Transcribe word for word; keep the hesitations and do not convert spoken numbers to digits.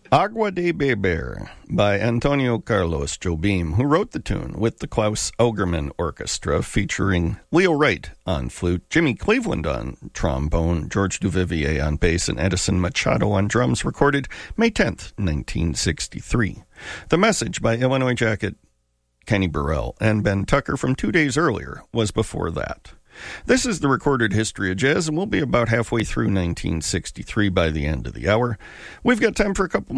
Agua de Beber by Antonio Carlos Jobim, who wrote the tune with the Klaus Elgerman Orchestra, featuring Leo Wright on flute, Jimmy Cleveland on trombone, George Duvivier on bass, and Edison Machado on drums, recorded May tenth, nineteen sixty-three. The Message by Illinois Jacket, Kenny Burrell, and Ben Tucker from two days earlier was before that. This is the recorded history of jazz, and we'll be about halfway through nineteen sixty-three by the end of the hour. We've got time for a couple